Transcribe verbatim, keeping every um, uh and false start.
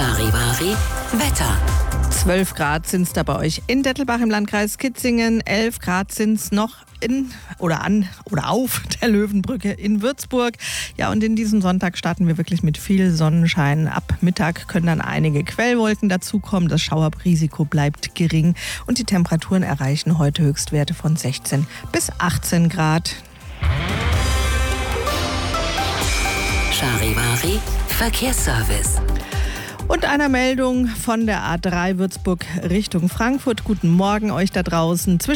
Charivari Wetter. zwölf Grad sind es da bei euch in Dettelbach im Landkreis Kitzingen. elf Grad sind es noch in oder an oder auf der Löwenbrücke in Würzburg. Ja, und in diesem Sonntag starten wir wirklich mit viel Sonnenschein. Ab Mittag können dann einige Quellwolken dazukommen. Das Schauerrisiko bleibt gering und die Temperaturen erreichen heute Höchstwerte von sechzehn bis achtzehn Grad. Charivari Verkehrsservice. Und einer Meldung von der A drei Würzburg Richtung Frankfurt. Guten Morgen euch da draußen.